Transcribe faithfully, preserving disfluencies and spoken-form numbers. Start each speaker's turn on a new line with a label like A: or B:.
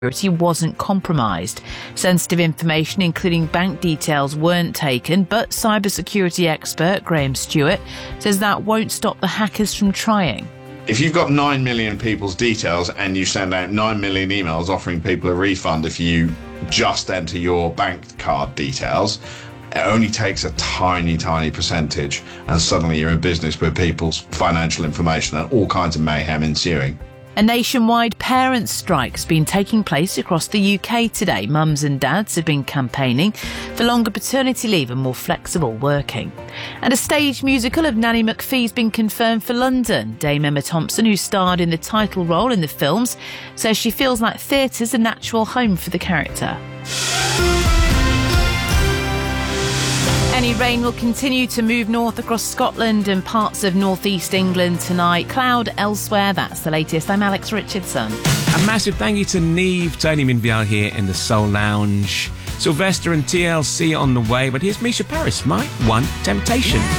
A: security wasn't compromised. Sensitive information, including bank details, weren't taken, but cybersecurity expert Graham Stewart says that won't stop the hackers from trying.
B: If you've got nine million people's details and you send out nine million emails offering people a refund if you just enter your bank card details, it only takes a tiny, tiny percentage, and suddenly you're in business with people's financial information and all kinds of mayhem ensuing.
A: A nationwide parents' strike's been taking place across the U K today. Mums and dads have been campaigning for longer paternity leave and more flexible working. And a stage musical of Nanny McPhee's been confirmed for London. Dame Emma Thompson, who starred in the title role in the films, says she feels like theatre's a natural home for the character. Any rain will continue to move north across Scotland and parts of northeast England tonight. Cloud elsewhere. That's the latest. I'm Alex Richardson.
C: A massive thank you to Neve, Tony Minvial here in the Soul Lounge. Sylvester and T L C on the way, but here's Misha Paris, My One Temptation.